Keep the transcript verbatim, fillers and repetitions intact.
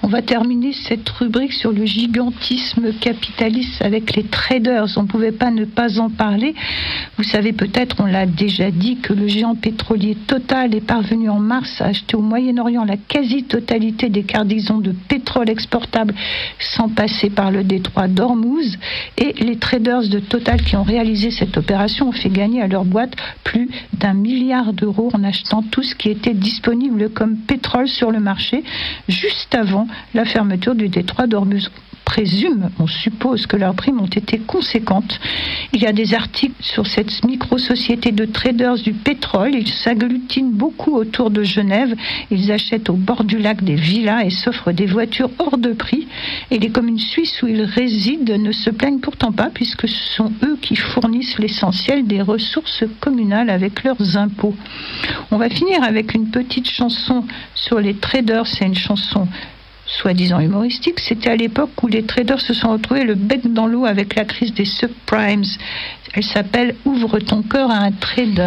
On va terminer cette rubrique sur le gigantisme capitaliste avec les traders. On ne pouvait pas ne pas en parler. Vous savez peut-être, on l'a déjà dit, que le géant pétrolier Total est parvenu en mars à acheter au Moyen-Orient la quasi-totalité des cargaisons de pétrole exportable sans passer par le détroit d'Ormuz. Et les traders de Total qui ont réalisé cette opération ont fait gagner à leur boîte plus d'un milliard d'euros en achetant tout ce qui était disponible comme pétrole sur le marché juste avant la fermeture du détroit d'Ormuz. On présume, on suppose que leurs primes ont été conséquentes. Il y a des articles sur cette micro-société de traders du pétrole. Ils s'agglutinent beaucoup autour de Genève. Ils achètent au bord du lac des villas et s'offrent des voitures hors de prix. Et les communes suisses où ils résident ne se plaignent pourtant pas puisque ce sont eux qui fournissent l'essentiel des ressources communales avec leurs impôts. On va finir avec une petite chanson sur les traders. C'est une chanson soi-disant humoristique. C'était à l'époque où les traders se sont retrouvés le bec dans l'eau avec la crise des subprimes. Elle s'appelle « Ouvre ton cœur à un trader ».